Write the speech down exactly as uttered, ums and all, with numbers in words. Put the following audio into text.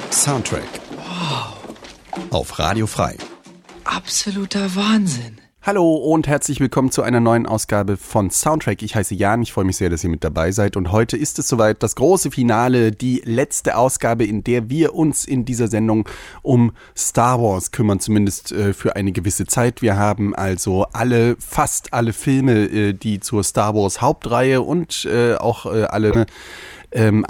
Soundtrack. Wow. Auf Radio Frei. Absoluter Wahnsinn. Hallo und herzlich willkommen zu einer neuen Ausgabe von Soundtrack. Ich heiße Jan, ich freue mich sehr, dass ihr mit dabei seid. Und heute ist es soweit, das große Finale, die letzte Ausgabe, in der wir uns in dieser Sendung um Star Wars kümmern, zumindest äh, für eine gewisse Zeit. Wir haben also alle, fast alle Filme, äh, die zur Star Wars Hauptreihe und äh, auch äh, alle... Ähm,